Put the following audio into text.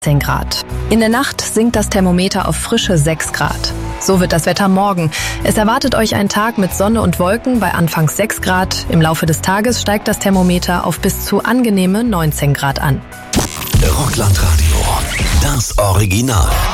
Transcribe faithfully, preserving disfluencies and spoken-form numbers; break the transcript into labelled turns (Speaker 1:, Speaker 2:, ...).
Speaker 1: zehn Grad. In der Nacht sinkt das Thermometer auf frische sechs Grad. So wird das Wetter morgen. Es erwartet euch ein Tag mit Sonne und Wolken bei anfangs sechs Grad. Im Laufe des Tages steigt das Thermometer auf bis zu angenehme neunzehn Grad an.
Speaker 2: Rockland Radio, das Original.